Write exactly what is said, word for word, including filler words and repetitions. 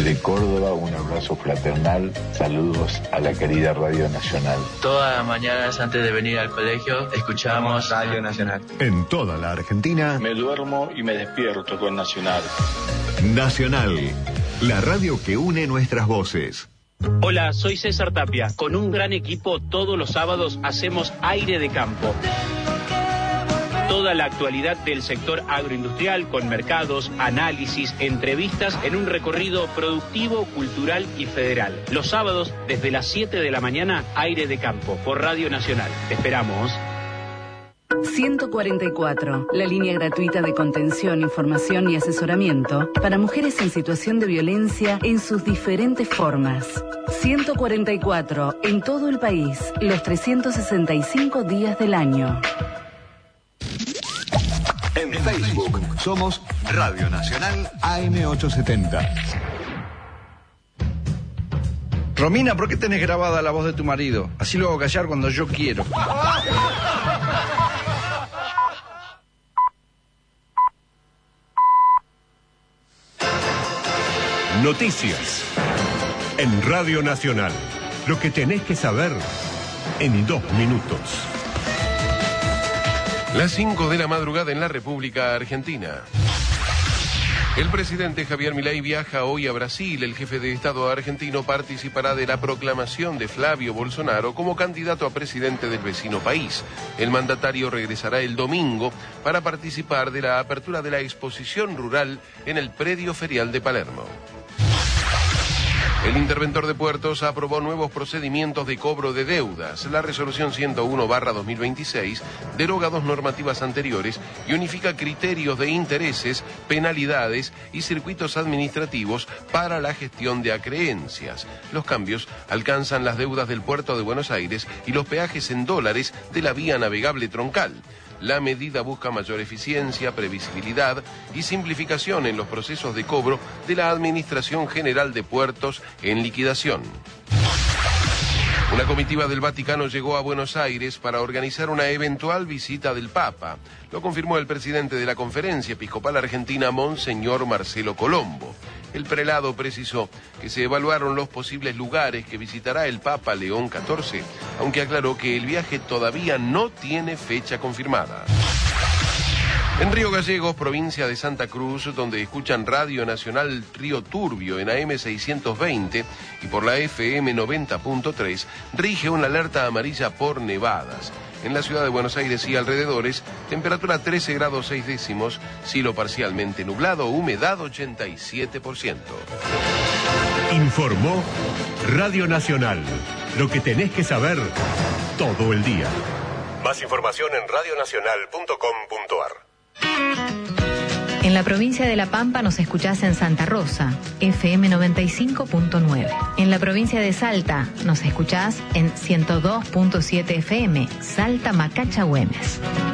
Desde Córdoba, un abrazo fraternal. Saludos a la querida Radio Nacional. Todas las mañanas antes de venir al colegio escuchamos Radio Nacional. En toda la Argentina. Me duermo y me despierto con Nacional. Nacional, la radio que une nuestras voces. Hola, soy César Tapia. Con un gran equipo todos los sábados hacemos Aire de Campo. Toda la actualidad del sector agroindustrial con mercados, análisis, entrevistas en un recorrido productivo, cultural y federal. Los sábados desde las siete de la mañana, Aire de Campo por Radio Nacional. Te esperamos. ciento cuarenta y cuatro, la línea gratuita de contención, información y asesoramiento para mujeres en situación de violencia en sus diferentes formas. ciento cuarenta y cuatro, en todo el país, los trescientos sesenta y cinco días del año. En Facebook somos Radio Nacional A M ochocientos setenta. Romina, ¿por qué tenés grabada la voz de tu marido? Así lo hago callar cuando yo quiero. Noticias en Radio Nacional. Lo que tenés que saber en dos minutos. Las cinco de la madrugada en la República Argentina. El presidente Javier Milei viaja hoy a Brasil. El jefe de Estado argentino participará de la proclamación de Flavio Bolsonaro como candidato a presidente del vecino país. El mandatario regresará el domingo para participar de la apertura de la exposición rural en el predio ferial de Palermo. El interventor de puertos aprobó nuevos procedimientos de cobro de deudas. La resolución ciento uno barra dos mil veintiséis deroga dos normativas anteriores y unifica criterios de intereses, penalidades y circuitos administrativos para la gestión de acreencias. Los cambios alcanzan las deudas del puerto de Buenos Aires y los peajes en dólares de la vía navegable troncal. La medida busca mayor eficiencia, previsibilidad y simplificación en los procesos de cobro de la Administración General de Puertos en liquidación. Una comitiva del Vaticano llegó a Buenos Aires para organizar una eventual visita del Papa. Lo confirmó el presidente de la Conferencia Episcopal Argentina, Monseñor Marcelo Colombo. El prelado precisó que se evaluaron los posibles lugares que visitará el Papa León catorce, aunque aclaró que el viaje todavía no tiene fecha confirmada. En Río Gallegos, provincia de Santa Cruz, donde escuchan Radio Nacional Río Turbio en A M seiscientos veinte y por la F M noventa punto tres, rige una alerta amarilla por nevadas. En la ciudad de Buenos Aires y alrededores, temperatura trece grados seis décimos, cielo parcialmente nublado, humedad ochenta y siete por ciento. Informó Radio Nacional. Lo que tenés que saber todo el día. Más información en radio nacional punto com punto a r. En la provincia de La Pampa nos escuchás en Santa Rosa, F M noventa y cinco punto nueve. En la provincia de Salta nos escuchás en ciento dos punto siete F M, Salta Macacha Güemes.